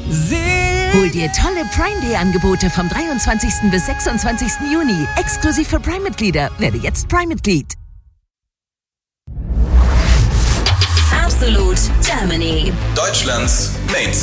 Hol dir tolle Prime Day Angebote vom 23. bis 26. Juni. Exklusiv für Prime-Mitglieder. Werde jetzt Prime-Mitglied. Absolut Germany. Deutschlands Main